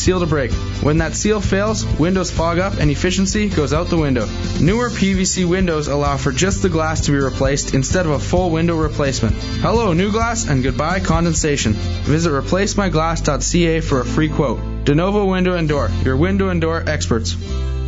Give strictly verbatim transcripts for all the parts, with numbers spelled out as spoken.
seal to break. When that seal fails, windows fog up and efficiency goes out the window. Newer P V C windows allow for just the glass to be replaced instead of a full window replacement. Hello, new glass, and goodbye condensation. Visit replace my glass dot c a for a free quote. De Novo Window and Door, your window and door experts.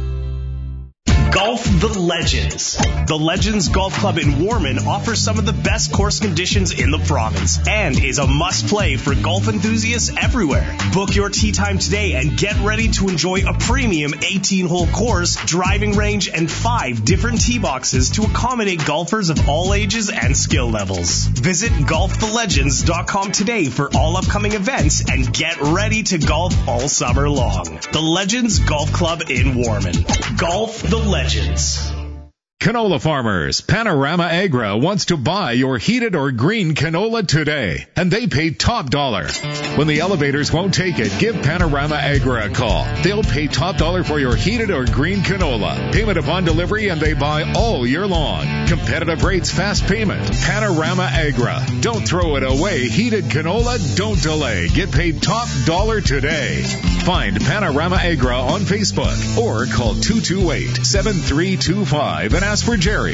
Golf the Legends. The Legends Golf Club in Warman offers some of the best course conditions in the province and is a must-play for golf enthusiasts everywhere. Book your tee time today and get ready to enjoy a premium eighteen-hole course, driving range, and five different tee boxes to accommodate golfers of all ages and skill levels. Visit golf the legends dot com today for all upcoming events and get ready to golf all summer long. The Legends Golf Club in Warman. Golf the Legends. Legends. Canola farmers, Panorama Agra wants to buy your heated or green canola today, and they pay top dollar. When the elevators won't take it, give Panorama Agra a call. They'll pay top dollar for your heated or green canola. Payment upon delivery, and they buy all year long. Competitive rates, fast payment. Panorama Agra. Don't throw it away. Heated canola, don't delay. Get paid top dollar today. Find Panorama Agra on Facebook or call two two eight, seven three two five and ask for Jerry.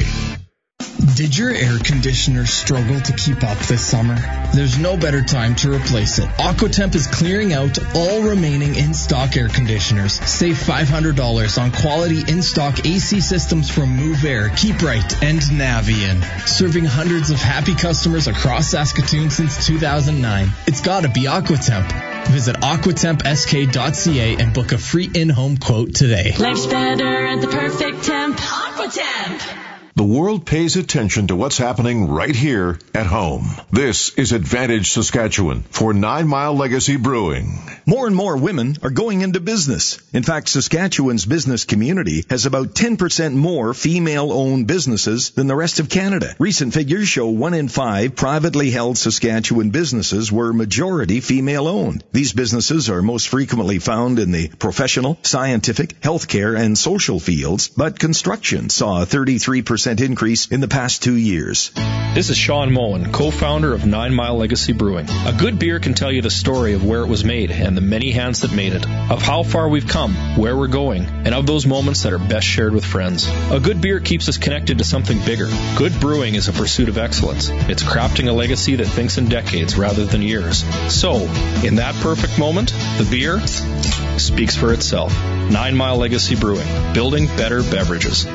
Did your air conditioner struggle to keep up this summer? There's no better time to replace it. Aquatemp is clearing out all remaining in-stock air conditioners. Save five hundred dollars on quality in-stock A C systems from Move Air, Keep Right, and Navian. Serving hundreds of happy customers across Saskatoon since two thousand nine. It's gotta be Aquatemp. Visit aquatemp s k dot c a and book a free in-home quote today. Life's better at the perfect temp. Aquatemp. The world pays attention to what's happening right here at home. This is Advantage Saskatchewan for Nine Mile Legacy Brewing. More and more women are going into business. In fact, Saskatchewan's business community has about ten percent more female-owned businesses than the rest of Canada. Recent figures show one in five privately held Saskatchewan businesses were majority female-owned. These businesses are most frequently found in the professional, scientific, healthcare, and social fields, but construction saw a thirty-three percent increase in the past two years. This is Sean Moen, co-founder of Nine Mile Legacy Brewing. A good beer can tell you the story of where it was made and the many hands that made it, of how far we've come, where we're going, and of those moments that are best shared with friends. A good beer keeps us connected to something bigger. Good brewing is a pursuit of excellence. It's crafting a legacy that thinks in decades rather than years. So, in that perfect moment, the beer speaks for itself. Nine Mile Legacy Brewing, building better beverages.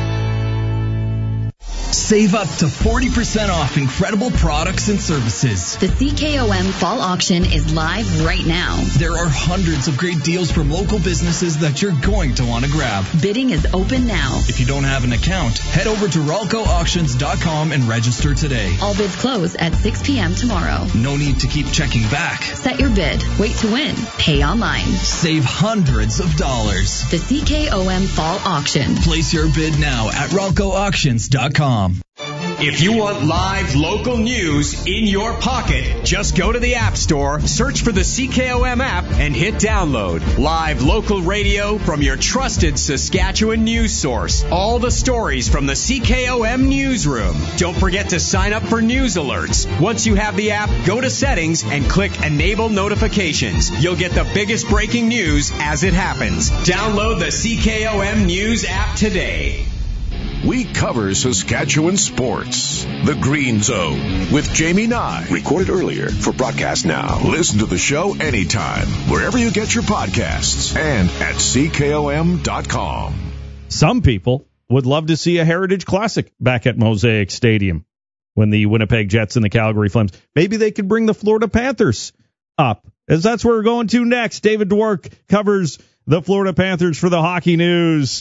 Save up to forty percent off incredible products and services. The C K O M Fall Auction is live right now. There are hundreds of great deals from local businesses that you're going to want to grab. Bidding is open now. If you don't have an account, head over to ralco auctions dot com and register today. All bids close at six p.m. tomorrow. No need to keep checking back. Set your bid. Wait to win. Pay online. Save hundreds of dollars. The C K O M Fall Auction. Place your bid now at ralco auctions dot com. If you want live local news in your pocket, just go to the App Store, search for the C K O M app, and hit download. Live local radio from your trusted Saskatchewan news source. All the stories from the C K O M newsroom. Don't forget to sign up for news alerts. Once you have the app, go to settings and click Enable Notifications. You'll get the biggest breaking news as it happens. Download the C K O M News app today. We cover Saskatchewan sports. The Green Zone with Jamie Nye. Recorded earlier for broadcast now. Listen to the show anytime, wherever you get your podcasts, and at C K O M dot com. Some people would love to see a Heritage Classic back at Mosaic Stadium when the Winnipeg Jets and the Calgary Flames. Maybe they could bring the Florida Panthers up, as that's where we're going to next. David Dwork covers the Florida Panthers for the Hockey News.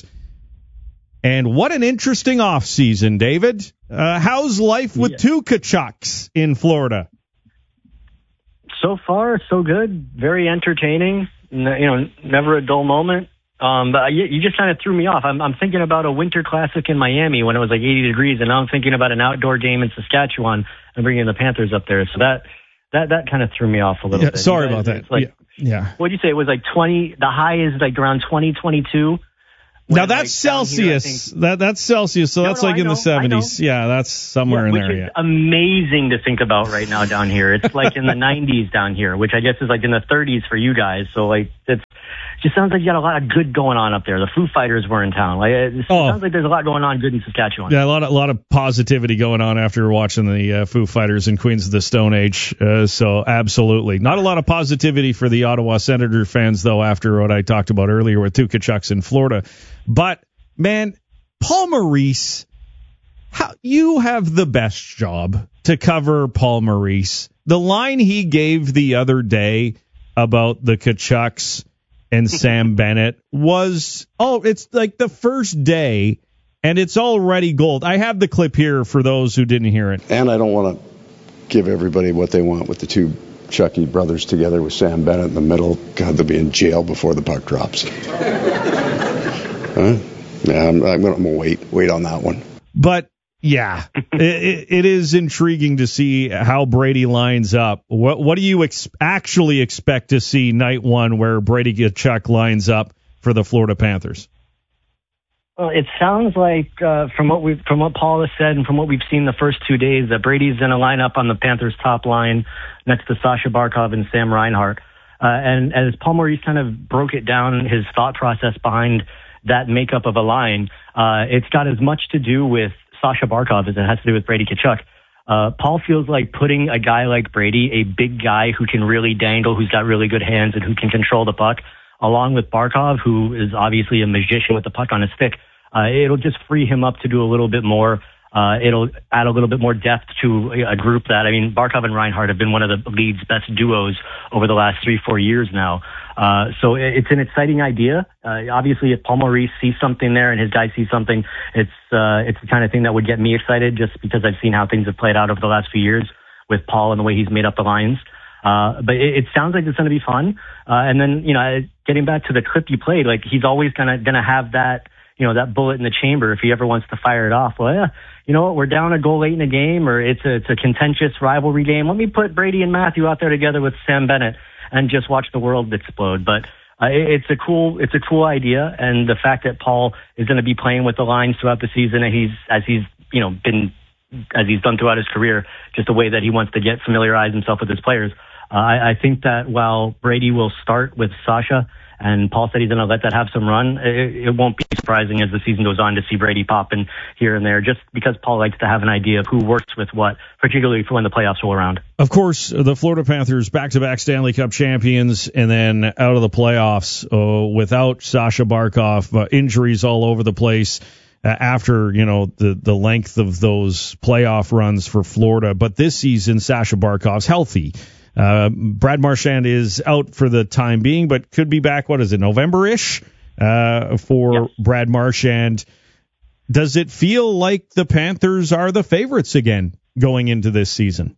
And what an interesting offseason, David. Uh, how's life with yeah. two Tkachuks in Florida? So far, so good. Very entertaining. You know, never a dull moment. Um, but you, you just kind of threw me off. I'm, I'm thinking about a winter classic in Miami when it was like eighty degrees, and now I'm thinking about an outdoor game in Saskatchewan and bringing the Panthers up there. So that that, that kind of threw me off a little yeah, bit. Sorry guys, about that. Like, yeah. yeah. What did you say? It was like twenty. The high is like around twenty, twenty-two. Now that's like Celsius. Here, that that's Celsius, so no, that's no, like I in know, the seventies. Yeah, that's somewhere yeah, in which there. Is yeah, amazing to think about right now down here. It's like in the nineties down here, which I guess is like in the thirties for you guys. So like it's just sounds like you got a lot of good going on up there. The Foo Fighters were in town. Like it Oh. sounds like there's a lot going on good in Saskatchewan. Yeah, a lot of a lot of positivity going on after watching the uh, Foo Fighters and Queens of the Stone Age. Uh, so absolutely, not a lot of positivity for the Ottawa Senator fans though. After what I talked about earlier with two Tkachuks in Florida, but man, Paul Maurice, how you have the best job to cover Paul Maurice. The line he gave the other day about the Tkachuks and Sam Bennett was, oh, it's like the first day, and it's already gold. I have the clip here for those who didn't hear it. And I don't want to give everybody what they want with the two Chucky brothers together with Sam Bennett in the middle. God, they'll be in jail before the puck drops. huh? Yeah, I'm, I'm going to wait, wait on that one. But, yeah, it, it is intriguing to see how Brady lines up. What, what do you ex- actually expect to see night one where Brady Tkachuk lines up for the Florida Panthers? Well, it sounds like uh, from what we from what Paul has said and from what we've seen the first two days that Brady's going to line up on the Panthers' top line next to Sasha Barkov and Sam Reinhart. Uh, and as Paul Maurice kind of broke it down, his thought process behind that makeup of a line, uh, it's got as much to do with Sasha Barkov as it has to do with Brady Tkachuk. Uh, Paul feels like putting a guy like Brady, a big guy who can really dangle, who's got really good hands and who can control the puck, along with Barkov, who is obviously a magician with the puck on his stick, uh, it'll just free him up to do a little bit more. Uh, it'll add a little bit more depth to a group that, I mean, Barkov and Reinhart have been one of the league's best duos over the last three, four years now. Uh, so it's an exciting idea. Uh, obviously, if Paul Maurice sees something there and his guys see something, it's uh, it's the kind of thing that would get me excited just because I've seen how things have played out over the last few years with Paul and the way he's made up the lines. Uh, but it, it sounds like it's going to be fun. Uh, and then, you know, getting back to the clip you played, like he's always going to going to have that, you know, that bullet in the chamber if he ever wants to fire it off. Well, yeah, you know what, we're down a goal late in a game, or it's a, it's a contentious rivalry game. Let me put Brady and Matthew out there together with Sam Bennett and just watch the world explode. But uh, it, it's a cool, it's a cool idea, and the fact that Paul is going to be playing with the lines throughout the season, and he's as he's you know been as he's done throughout his career, just a way that he wants to get familiarize himself with his players. Uh, I, I think that while Brady will start with Sasha, and Paul said he's going to let that have some run, it, it won't be surprising as the season goes on to see Brady popping here and there, just because Paul likes to have an idea of who works with what, particularly for when the playoffs roll around. Of course, the Florida Panthers back-to-back Stanley Cup champions, and then out of the playoffs uh, without Sasha Barkov, uh, injuries all over the place uh, after, you know, the, the length of those playoff runs for Florida. But this season, Sasha Barkov's healthy. Uh, Brad Marchand is out for the time being, but could be back, what is it, November-ish uh, for yep. Brad Marchand. Does it feel like the Panthers are the favorites again going into this season?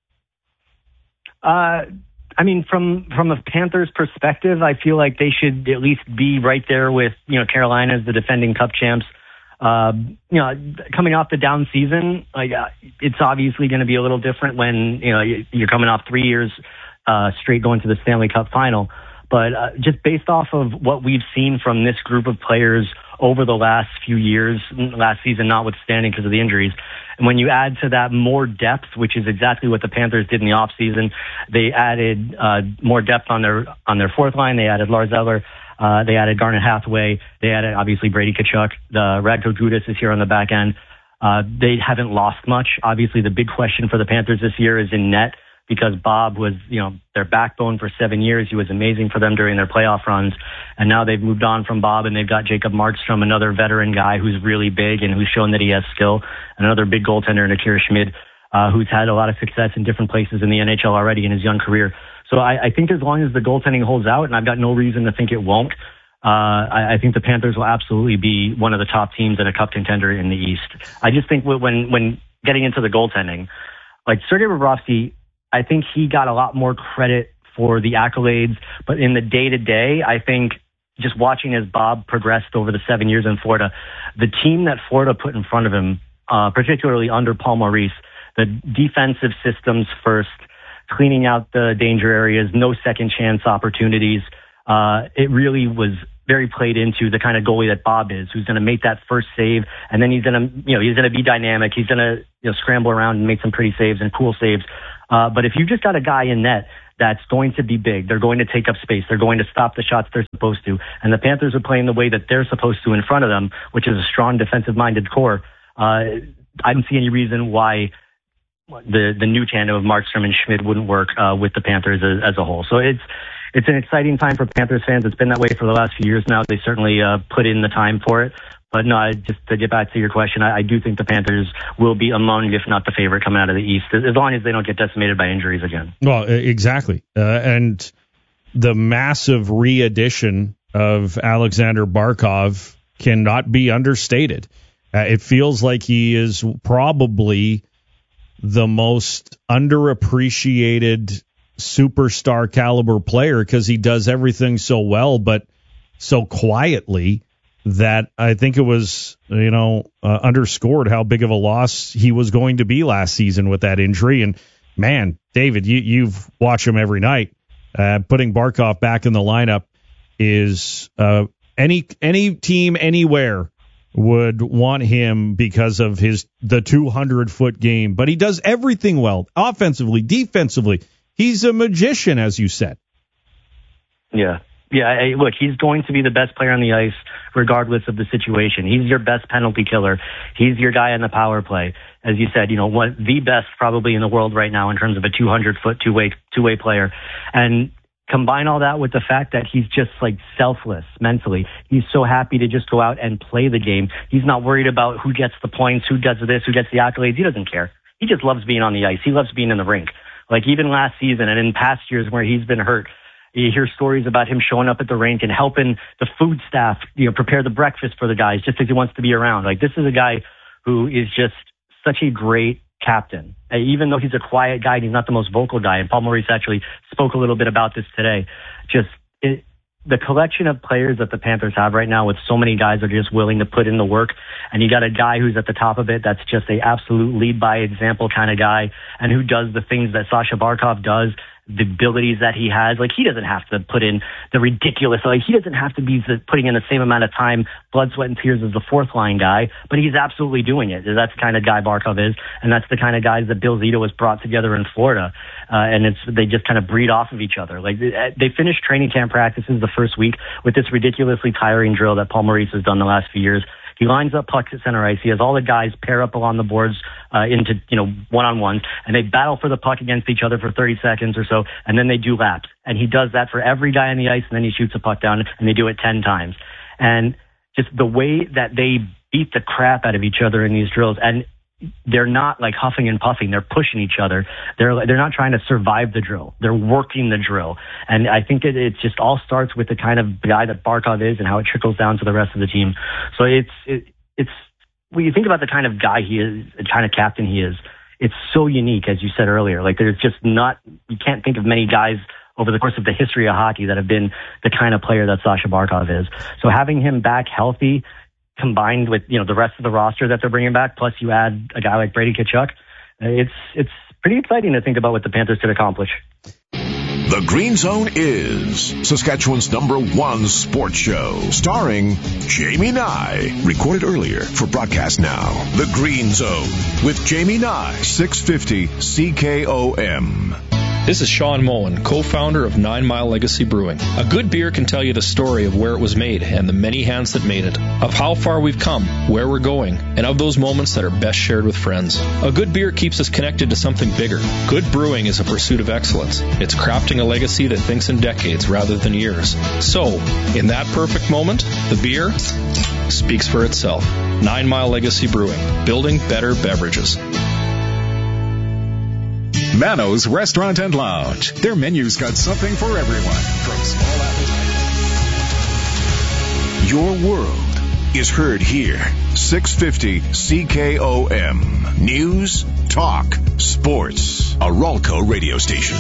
Uh, I mean, from from a Panthers perspective, I feel like they should at least be right there with, you know, Carolina as the defending Cup champs. Uh, you know, coming off the down season, like uh, it's obviously going to be a little different when, you know, you're coming off three years uh, straight going to the Stanley Cup final. But uh, just based off of what we've seen from this group of players over the last few years, last season notwithstanding because of the injuries, and when you add to that more depth, which is exactly what the Panthers did in the offseason, they added uh, more depth on their on their fourth line. They added Lars Eller. Uh, they added Garnet Hathaway. They added, obviously, Brady Tkachuk. The Radko Gudas is here on the back end. Uh, they haven't lost much. Obviously, the big question for the Panthers this year is in net because Bob was, you know, their backbone for seven years. He was amazing for them during their playoff runs. And now they've moved on from Bob, and they've got Jacob Markstrom, another veteran guy who's really big and who's shown that he has skill, and another big goaltender in Akira Schmid, uh, who's had a lot of success in different places in the N H L already in his young career. So I, I think as long as the goaltending holds out, and I've got no reason to think it won't, uh, I, I think the Panthers will absolutely be one of the top teams and a cup contender in the East. I just think when when getting into the goaltending, like Sergei Bobrovsky, I think he got a lot more credit for the accolades, but in the day-to-day, I think just watching as Bob progressed over the seven years in Florida, the team that Florida put in front of him, uh, particularly under Paul Maurice, the defensive systems first, cleaning out the danger areas, no second chance opportunities. Uh, it really was very played into the kind of goalie that Bob is, who's going to make that first save, and then he's going to, you know, he's going to be dynamic. He's going to, you know, scramble around and make some pretty saves and cool saves. Uh, but if you just got a guy in net that's going to be big. They're going to take up space. They're going to stop the shots they're supposed to. And the Panthers are playing the way that they're supposed to in front of them, which is a strong defensive-minded core. Uh, I don't see any reason why the the new tandem of Markstrom and Schmidt wouldn't work uh, with the Panthers as, as a whole. So it's it's an exciting time for Panthers fans. It's been that way for the last few years now. They certainly uh, put in the time for it. But no, I, just to get back to your question, I, I do think the Panthers will be among, if not the favorite, coming out of the East, as long as they don't get decimated by injuries again. Well, exactly. Uh, and the massive re-addition of Alexander Barkov cannot be understated. Uh, it feels like he is probably the most underappreciated superstar caliber player because he does everything so well, but so quietly that I think it was, you know, uh, underscored how big of a loss he was going to be last season with that injury. And man, David, you, you've watched him every night. Uh, putting Barkov back in the lineup is uh, any any team anywhere would want him because of his the two hundred foot game. But he does everything well, offensively, defensively. He's a magician, as you said. Yeah. Yeah, I, look, he's going to be the best player on the ice regardless of the situation. He's your best penalty killer. He's your guy on the power play. As you said, you know, one, the best probably in the world right now in terms of a two hundred foot two-way two-way player. And combine all that with the fact that he's just like selfless mentally. He's so happy to just go out and play the game. He's not worried about who gets the points, who does this, who gets the accolades. He doesn't care. He just loves being on the ice. He loves being in the rink. Like even last season and in past years where he's been hurt, you hear stories about him showing up at the rink and helping the food staff, you know, prepare the breakfast for the guys just because he wants to be around. Like this is a guy who is just such a great captain. Uh, even though he's a quiet guy, he's not the most vocal guy. And Paul Maurice actually spoke a little bit about this today. Just it, the collection of players that the Panthers have right now with so many guys that are just willing to put in the work. And you got a guy who's at the top of it that's just a absolute lead by example kind of guy and who does the things that Sasha Barkov does, the abilities that he has. Like he doesn't have to put in the ridiculous, like he doesn't have to be the, putting in the same amount of time, blood, sweat, and tears as the fourth line guy, but he's absolutely doing it. That's the kind of guy Barkov is, and that's the kind of guys that Bill Zito has brought together in Florida. Uh, and it's, they just kind of breed off of each other. Like they finished training camp practices the first week with this ridiculously tiring drill that Paul Maurice has done the last few years. He lines up pucks at center ice. He has all the guys pair up along the boards uh, into, you know, one-on-ones, and they battle for the puck against each other for thirty seconds or so, and then they do laps. And he does that for every guy on the ice, and then he shoots a puck down, and they do it ten times. And just the way that they beat the crap out of each other in these drills, and they're not like huffing and puffing. They're pushing each other. They're they're not trying to survive the drill. They're working the drill. And I think it, it just all starts with the kind of guy that Barkov is and how it trickles down to the rest of the team. So it's it, it's when you think about the kind of guy he is, the kind of captain he is, it's so unique, as you said earlier. Like there's just not, you can't think of many guys over the course of the history of hockey that have been the kind of player that Sasha Barkov is. So having him back healthy, combined with, you know, the rest of the roster that they're bringing back, plus you add a guy like Brady Tkachuk, it's it's pretty exciting to think about what the Panthers could accomplish. The Green Zone is Saskatchewan's number one sports show, starring Jamie Nye. Recorded earlier for broadcast now. The Green Zone with Jamie Nye, six fifty C K O M. This is Sean Moen, co-founder of Nine Mile Legacy Brewing. A good beer can tell you the story of where it was made and the many hands that made it, of how far we've come, where we're going, and of those moments that are best shared with friends. A good beer keeps us connected to something bigger. Good brewing is a pursuit of excellence. It's crafting a legacy that thinks in decades rather than years. So, in that perfect moment, the beer speaks for itself. Nine Mile Legacy Brewing, building better beverages. Mano's Restaurant and Lounge. Their menu's got something for everyone. From small appetizers. Your world is heard here. six fifty C K O M. News, talk, sports. A Ralco radio station.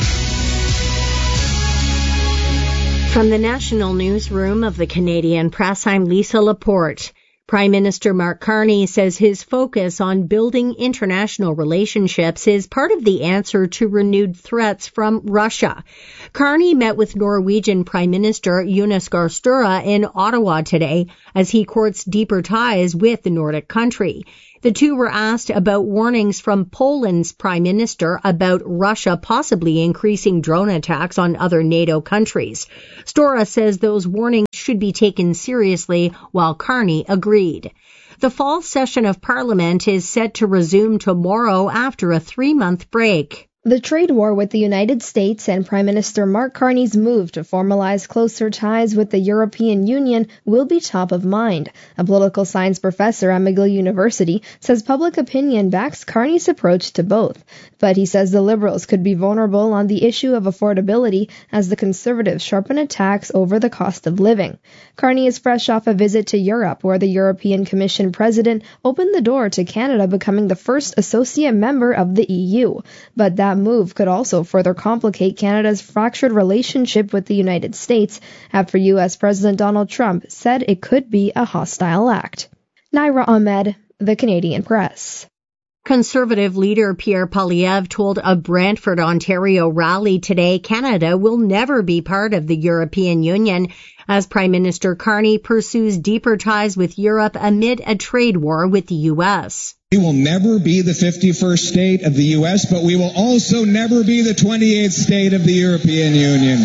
From the National Newsroom of the Canadian Press, I'm Lisa Laporte. Prime Minister Mark Carney says his focus on building international relationships is part of the answer to renewed threats from Russia. Carney met with Norwegian Prime Minister Jonas Gahr Støre in Ottawa today as he courts deeper ties with the Nordic country. The two were asked about warnings from Poland's prime minister about Russia possibly increasing drone attacks on other NATO countries. Støre says those warnings should be taken seriously, while Carney agreed. The fall session of Parliament is set to resume tomorrow after a three-month break. The trade war with the United States and Prime Minister Mark Carney's move to formalize closer ties with the European Union will be top of mind. A political science professor at McGill University says public opinion backs Carney's approach to both. But he says the Liberals could be vulnerable on the issue of affordability as the Conservatives sharpen attacks over the cost of living. Carney is fresh off a visit to Europe, where the European Commission president opened the door to Canada becoming the first associate member of the E U. But that move could also further complicate Canada's fractured relationship with the United States after U S President Donald Trump said it could be a hostile act. Naira Ahmed, The Canadian Press. Conservative leader Pierre Poilievre told a Brantford, Ontario rally today Canada will never be part of the European Union as Prime Minister Carney pursues deeper ties with Europe amid a trade war with the U S. We will never be the fifty-first state of the U S, but we will also never be the twenty-eighth state of the European Union.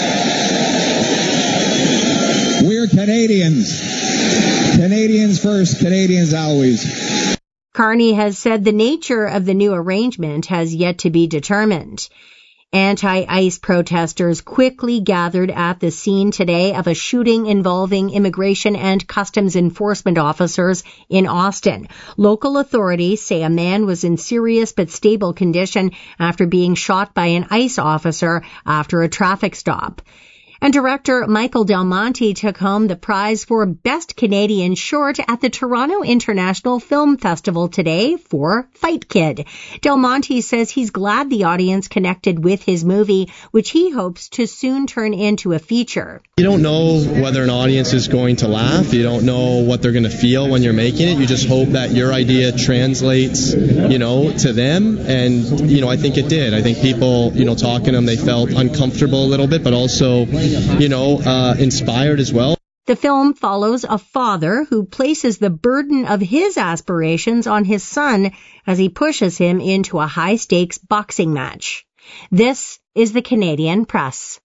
We're Canadians. Canadians first, Canadians always. Carney has said the nature of the new arrangement has yet to be determined. Anti-ICE protesters quickly gathered at the scene today of a shooting involving immigration and customs enforcement officers in Austin. Local authorities say a man was in serious but stable condition after being shot by an ICE officer after a traffic stop. And director Michael Del Monte took home the prize for Best Canadian Short at the Toronto International Film Festival today for Fight Kid. Del Monte says he's glad the audience connected with his movie, which he hopes to soon turn into a feature. You don't know whether an audience is going to laugh. You don't know what they're going to feel when you're making it. You just hope that your idea translates, you know, to them. And, you know, I think it did. I think people, you know, talking to them, they felt uncomfortable a little bit, but also, you know, uh, inspired as well. The film follows a father who places the burden of his aspirations on his son as he pushes him into a high-stakes boxing match. This is the Canadian Press.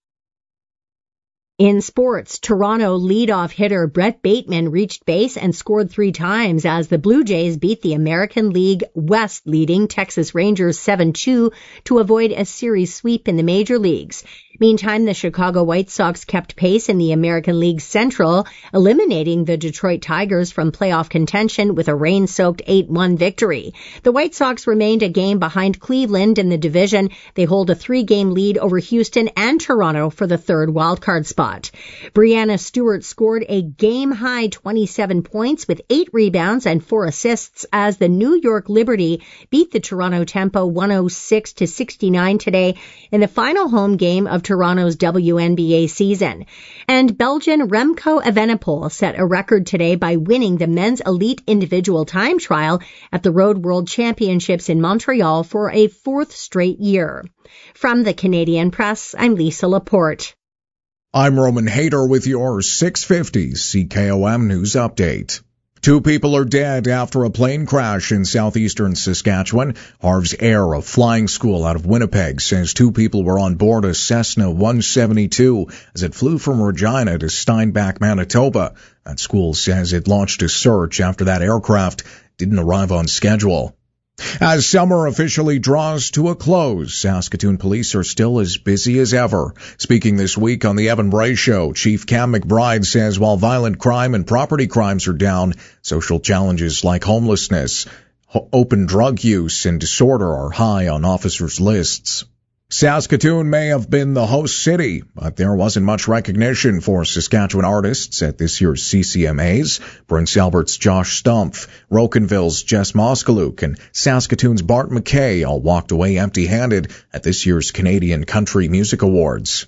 In sports, Toronto leadoff hitter Brett Bateman reached base and scored three times as the Blue Jays beat the American League West leading Texas Rangers seven two to avoid a series sweep in the major leagues. Meantime, the Chicago White Sox kept pace in the American League Central, eliminating the Detroit Tigers from playoff contention with a rain-soaked eight one victory. The White Sox remained a game behind Cleveland in the division. They hold a three-game lead over Houston and Toronto for the third wildcard spot. Brianna Stewart scored a game-high twenty-seven points with eight rebounds and four assists as the New York Liberty beat the Toronto Tempo one oh six to sixty-nine today in the final home game of Toronto's W N B A season. And Belgian Remco Evenepoel set a record today by winning the men's elite individual time trial at the Road World Championships in Montreal for a fourth straight year. From the Canadian Press, I'm Lisa Laporte. I'm Roman Hayter with your six fifty C K O M News Update. Two people are dead after a plane crash in southeastern Saskatchewan. Harv's Air, a flying school out of Winnipeg, says two people were on board a Cessna one seventy-two as it flew from Regina to Steinbach, Manitoba. That school says it launched a search after that aircraft didn't arrive on schedule. As summer officially draws to a close, Saskatoon police are still as busy as ever. Speaking this week on the Evan Bray Show, Chief Cam McBride says while violent crime and property crimes are down, social challenges like homelessness, ho- open drug use, and disorder are high on officers' lists. Saskatoon may have been the host city, but there wasn't much recognition for Saskatchewan artists at this year's C C M As. Prince Albert's Josh Stumpf, Rocanville's Jess Moskaluk, and Saskatoon's Bart McKay all walked away empty-handed at this year's Canadian Country Music Awards.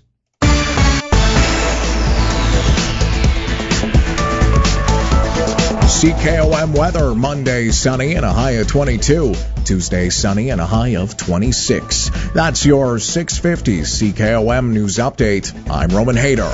C K O M weather, Monday sunny and a high of twenty-two. Tuesday sunny and a high of twenty-six. That's your six fifty C K O M News Update. I'm Roman Hayter.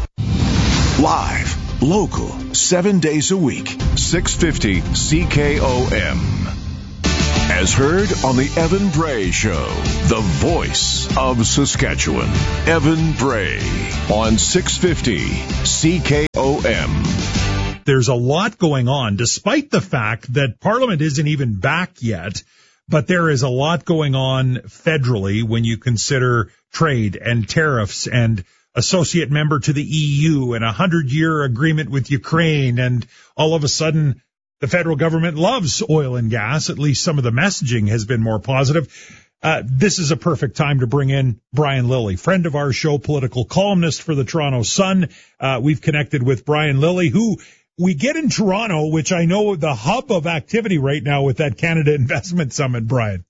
Live, local, seven days a week. six fifty C K O M. As heard on the Evan Bray Show, the voice of Saskatchewan. Evan Bray on six fifty C K O M. There's a lot going on, despite the fact that Parliament isn't even back yet, but there is a lot going on federally when you consider trade and tariffs and associate member to the E U and a hundred-year agreement with Ukraine, and all of a sudden the federal government loves oil and gas. At least some of the messaging has been more positive. Uh, this is a perfect time to bring in Brian Lilley, friend of our show, political columnist for the Toronto Sun. Uh, we've connected with Brian Lilley, who we get in Toronto, which I know the hub of activity right now with that Canada Investment Summit, Brian.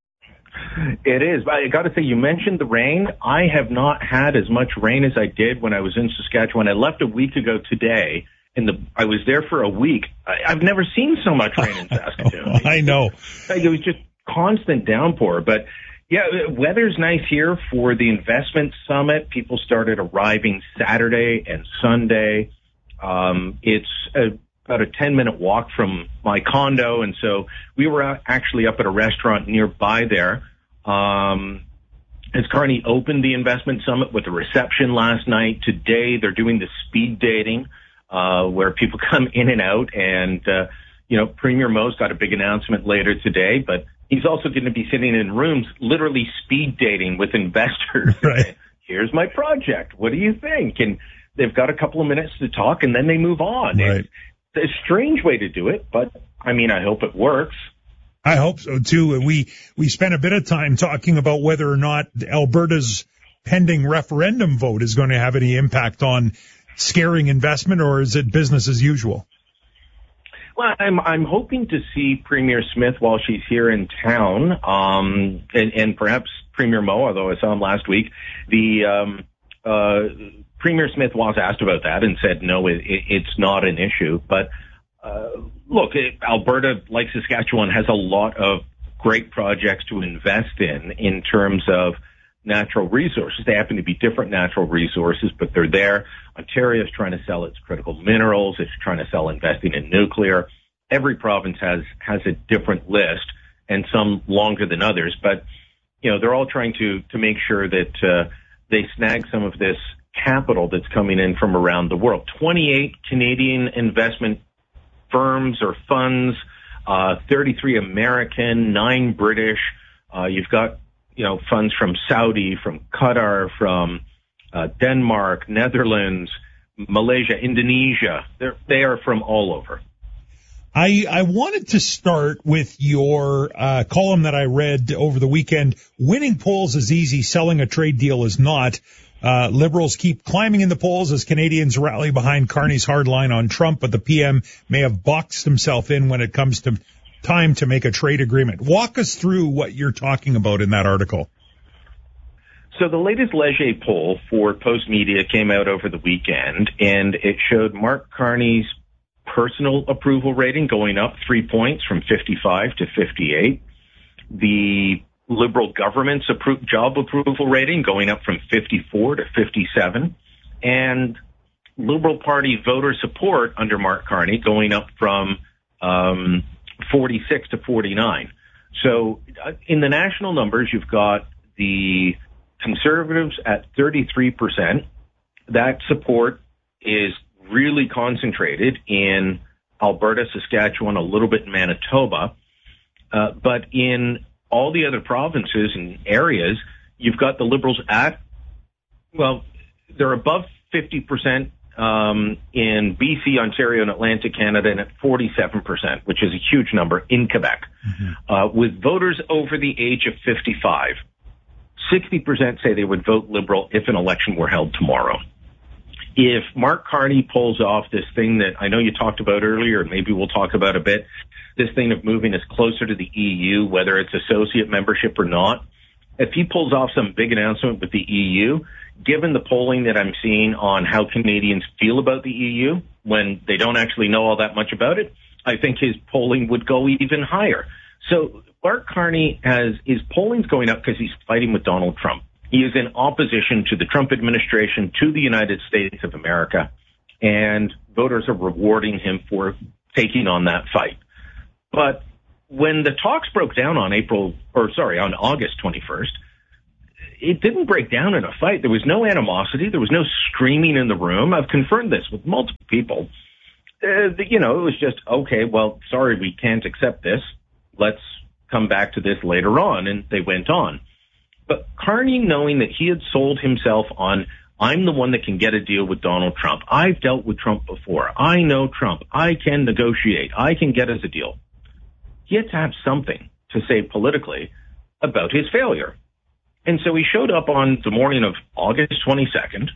It is. I got to say, you mentioned the rain. I have not had as much rain as I did when I was in Saskatchewan. I left a week ago today. In the, I was there for a week. I, I've never seen so much rain in Saskatoon. I know. It was just constant downpour. But, yeah, weather's nice here for the investment summit. People started arriving Saturday and Sunday. Um, it's a, about a ten-minute walk from my condo, and so we were out, actually up at a restaurant nearby there. Um, as Carney opened the investment summit with a reception last night, today they're doing the speed dating. Uh, where people come in and out, and, uh, you know, Premier Mo's got a big announcement later today, but he's also going to be sitting in rooms literally speed dating with investors. Right. Here's my project. What do you think? And they've got a couple of minutes to talk, and then they move on. Right. It's a strange way to do it, but, I mean, I hope it works. I hope so, too. We, we spent a bit of time talking about whether or not Alberta's pending referendum vote is going to have any impact on scaring investment, or is it business as usual? Well, I'm I'm hoping to see Premier Smith while she's here in town, um, and, and perhaps Premier Mo, although I saw him last week. The um, uh, Premier Smith was asked about that and said no, it, it, it's not an issue. But uh, look, it, Alberta, like Saskatchewan, has a lot of great projects to invest in in terms of natural resources. They happen to be different natural resources, but they're there. Ontario is trying to sell its critical minerals. It's trying to sell investing in nuclear. Every province has, has a different list, and some longer than others. But, you know, they're all trying to, to make sure that uh, they snag some of this capital that's coming in from around the world. twenty-eight Canadian investment firms or funds, uh, thirty-three American, nine British. Uh, you've got you know, funds from Saudi, from Qatar, from uh, Denmark, Netherlands, Malaysia, Indonesia. They're, they are from all over. I, I wanted to start with your uh, column that I read over the weekend. Winning polls is easy, selling a trade deal is not. Uh, Liberals keep climbing in the polls as Canadians rally behind Carney's hard line on Trump, but the P M may have boxed himself in when it comes to time to make a trade agreement. Walk us through what you're talking about in that article. So the latest Leger poll for Post Media came out over the weekend, and it showed Mark Carney's personal approval rating going up three points from fifty-five to fifty-eight. The Liberal government's appro- job approval rating going up from fifty-four to fifty-seven. And Liberal Party voter support under Mark Carney going up from um, forty-six to forty-nine. So uh, in the national numbers, you've got the Conservatives at thirty-three percent. That support is really concentrated in Alberta, Saskatchewan, a little bit in Manitoba. Uh, but in all the other provinces and areas, you've got the Liberals at, well, they're above fifty percent um, in B C, Ontario, and Atlantic Canada, and at forty-seven percent, which is a huge number in Quebec. Mm-hmm. Uh, with voters over the age of fifty-five, sixty percent say they would vote Liberal if an election were held tomorrow. If Mark Carney pulls off this thing that I know you talked about earlier, and maybe we'll talk about a bit, this thing of moving us closer to the E U, whether it's associate membership or not, if he pulls off some big announcement with the E U, given the polling that I'm seeing on how Canadians feel about the E U when they don't actually know all that much about it, I think his polling would go even higher. So Mark Carney has his polling's going up because he's fighting with Donald Trump. He is in opposition to the Trump administration, to the United States of America, and voters are rewarding him for taking on that fight. But when the talks broke down on April, or sorry, on August twenty-first, it didn't break down in a fight. There was no animosity. There was no screaming in the room. I've confirmed this with multiple people. Uh, you know, it was just, okay, well, sorry, we can't accept this. Let's come back to this later on. And they went on. But Carney, knowing that he had sold himself on, I'm the one that can get a deal with Donald Trump. I've dealt with Trump before. I know Trump. I can negotiate. I can get us a deal. He had to have something to say politically about his failure. And so he showed up on the morning of August twenty-second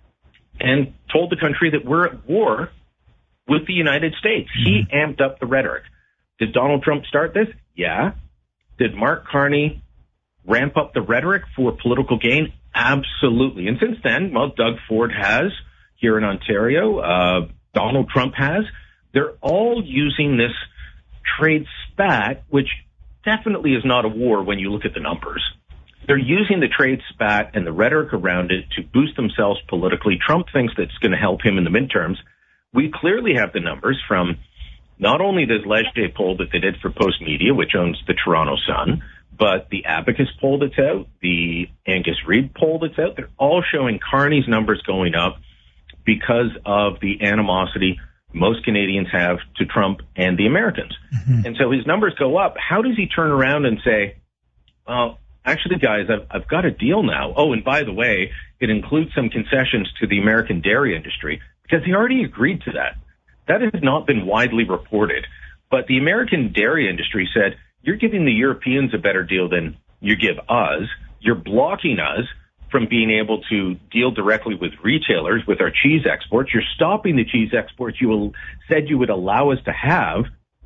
and told the country that we're at war with the United States. He amped up the rhetoric. Did Donald Trump start this? Yeah. Did Mark Carney ramp up the rhetoric for political gain? Absolutely. And since then, well, Doug Ford has here in Ontario. Uh, Donald Trump has. They're all using this trade spat, which definitely is not a war when you look at the numbers. They're using the trade spat and the rhetoric around it to boost themselves politically. Trump thinks that's going to help him in the midterms. We clearly have the numbers from not only this Leger poll that they did for Post Media, which owns the Toronto Sun, but the Abacus poll that's out, the Angus Reid poll that's out. They're all showing Carney's numbers going up because of the animosity most Canadians have to Trump and the Americans. Mm-hmm. And so his numbers go up. How does he turn around and say, well, actually, guys, I've, I've got a deal now. Oh, and by the way, it includes some concessions to the American dairy industry, because he already agreed to that. That has not been widely reported. But the American dairy industry said, you're giving the Europeans a better deal than you give us. You're blocking us from being able to deal directly with retailers with our cheese exports. You're stopping the cheese exports you said you would allow us to have.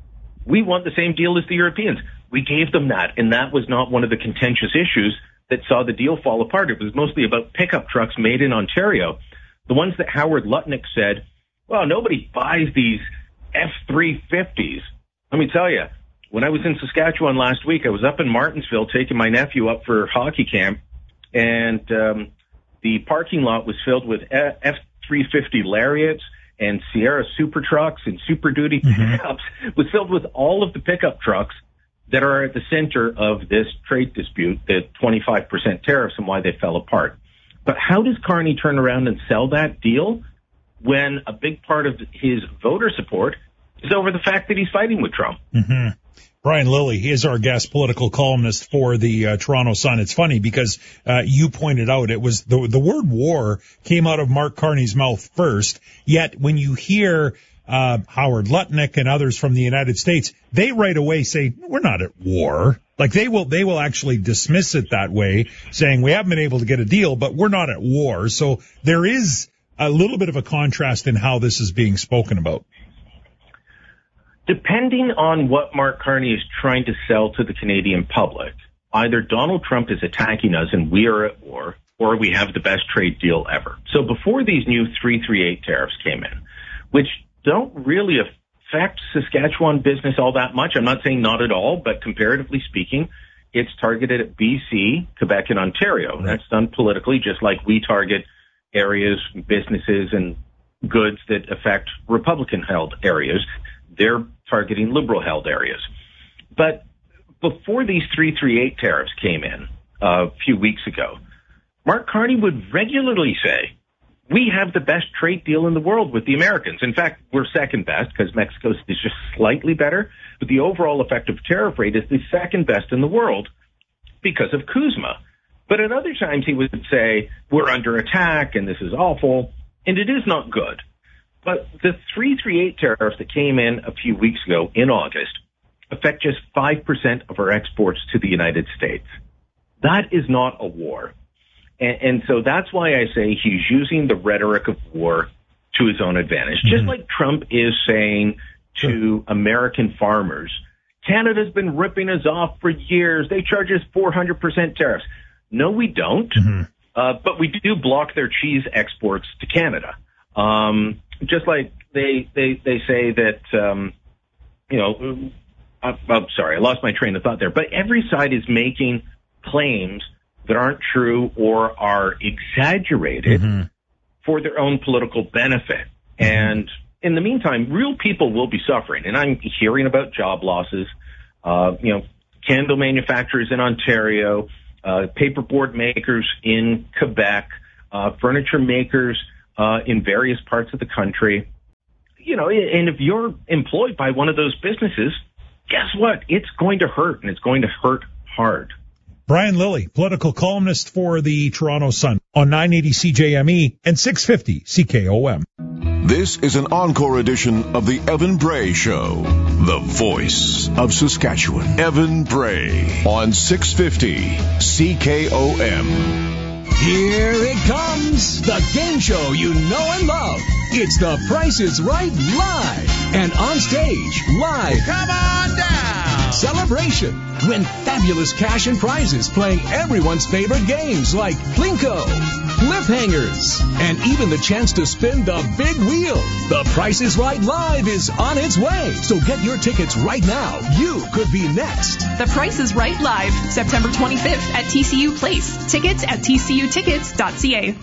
We want the same deal as the Europeans. We gave them that, and that was not one of the contentious issues that saw the deal fall apart. It was mostly about pickup trucks made in Ontario. The ones that Howard Lutnick said, well, nobody buys these F three fifties. Let me tell you, when I was in Saskatchewan last week, I was up in Martinsville taking my nephew up for hockey camp, and um, the parking lot was filled with F three fifty Lariats and Sierra Super Trucks and Super Duty pickups. Mm-hmm. It was filled with all of the pickup trucks that are at the center of this trade dispute, the twenty-five percent tariffs and why they fell apart. But how does Carney turn around and sell that deal when a big part of his voter support is over the fact that he's fighting with Trump? Mm-hmm. Brian Lilley, he is our guest political columnist for the uh, Toronto Sun. It's funny because uh, you pointed out it was the the word war came out of Mark Carney's mouth first, yet when you hear uh Howard Lutnick and others from the United States, they right away say, we're not at war. Like they will they will actually dismiss it that way, saying we haven't been able to get a deal, but we're not at war. So there is a little bit of a contrast in how this is being spoken about. Depending on what Mark Carney is trying to sell to the Canadian public, either Donald Trump is attacking us and we are at war, or we have the best trade deal ever. So before these new three thirty-eight tariffs came in, which don't really affect Saskatchewan business all that much. I'm not saying not at all, but comparatively speaking, it's targeted at B C, Quebec, and Ontario. Right. That's done politically, just like we target areas, businesses, and goods that affect Republican-held areas. They're targeting liberal-held areas. But before these three thirty-eight tariffs came in uh, a few weeks ago, Mark Carney would regularly say, we have the best trade deal in the world with the Americans. In fact, we're second best because Mexico's is just slightly better, but the overall effective tariff rate is the second best in the world because of CUSMA. But at other times he would say, we're under attack and this is awful, and it is not good. But the three thirty-eight tariffs that came in a few weeks ago in August affect just five percent of our exports to the United States. That is not a war. And, and so that's why I say he's using the rhetoric of war to his own advantage. Mm-hmm. Just like Trump is saying to American farmers, Canada's been ripping us off for years. They charge us four hundred percent tariffs. No, we don't. Mm-hmm. Uh, but we do block their cheese exports to Canada. Um, just like they, they, they say that, um, you know, I'm, I'm sorry, I lost my train of thought there, but every side is making claims that aren't true or are exaggerated mm-hmm. for their own political benefit. Mm-hmm. And in the meantime, real people will be suffering. And I'm hearing about job losses, uh, you know, candle manufacturers in Ontario, uh, paperboard makers in Quebec, uh, furniture makers, uh, in various parts of the country. You know, and if you're employed by one of those businesses, guess what? It's going to hurt, and it's going to hurt hard. Brian Lilly, political columnist for the Toronto Sun on nine eighty C J M E and six fifty C K O M. This is an encore edition of the Evan Bray Show, the voice of Saskatchewan. Evan Bray on six fifty C K O M. Here it comes, the game show you know and love. It's The Price is Right Live. And on stage, live. Come on down. Celebration. Win fabulous cash and prizes playing everyone's favorite games like Plinko, Cliffhangers, and even the chance to spin the big wheel. The Price is Right Live is on its way. So get your tickets right now. You could be next. The Price is Right Live, September twenty-fifth at T C U Place. Tickets at T C U tickets dot C A.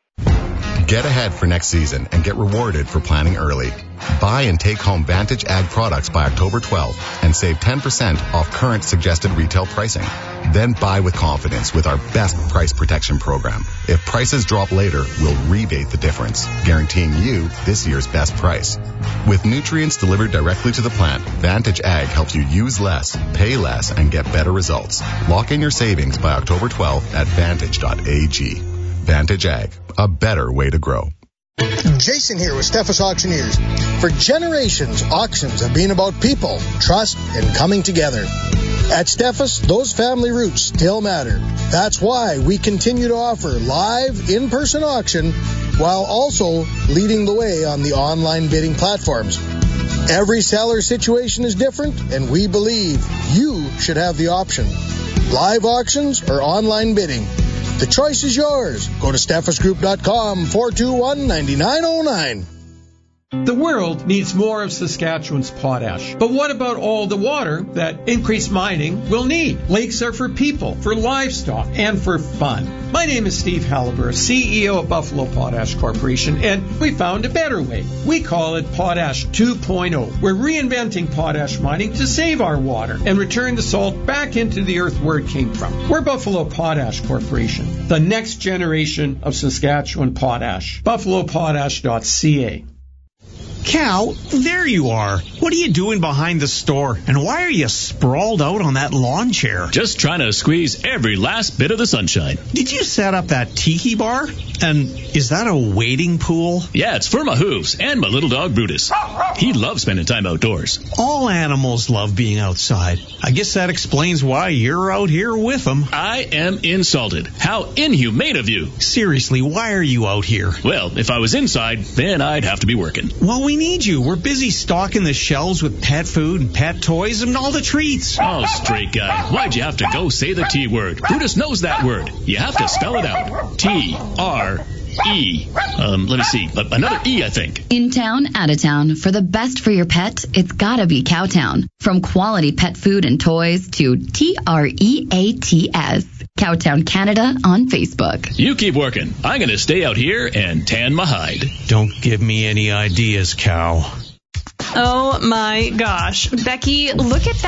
Get ahead for next season and get rewarded for planning early. Buy and take home Vantage Ag products by October twelfth and save ten percent off current suggested retail pricing. Then buy with confidence with our best price protection program. If prices drop later, we'll rebate the difference, guaranteeing you this year's best price. With nutrients delivered directly to the plant, Vantage Ag helps you use less, pay less, and get better results. Lock in your savings by October twelfth at vantage dot A G. Vantage Ag, a better way to grow. Jason here with Steffes Auctioneers. For generations, auctions have been about people, trust, and coming together. At Steffes, those family roots still matter. That's why we continue to offer live, in-person auction while also leading the way on the online bidding platforms. Every seller situation is different, and we believe you should have the option. Live auctions or online bidding. The choice is yours. Go to steffes group dot com, four two one, nine nine zero nine. The world needs more of Saskatchewan's potash. But what about all the water that increased mining will need? Lakes are for people, for livestock, and for fun. My name is Steve Halliburton, C E O of Buffalo Potash Corporation, and we found a better way. We call it Potash two point oh. We're reinventing potash mining to save our water and return the salt back into the earth where it came from. We're Buffalo Potash Corporation, the next generation of Saskatchewan potash. buffalo potash dot C A. Cal, there you are. What are you doing behind the store? And why are you sprawled out on that lawn chair? Just trying to squeeze every last bit of the sunshine. Did you set up that tiki bar? And is that a wading pool? Yeah, it's for my hooves and my little dog Brutus. He loves spending time outdoors. All animals love being outside. I guess that explains why you're out here with them. I am insulted. How inhumane of you. Seriously, why are you out here? Well, if I was inside, then I'd have to be working. Well, we need you. We're busy stocking the shelves with pet food and pet toys and all the treats. Oh, straight guy. Why'd you have to go say the T word? Brutus knows that word. You have to spell it out. T R E. Um, let me see. Another E, I think. In town, out of town, for the best for your pet, it's gotta be Cowtown. From quality pet food and toys to T R E A T S. Cowtown Canada on Facebook. You keep working. I'm going to stay out here and tan my hide. Don't give me any ideas, Cow. Oh my gosh. Becky, look at that.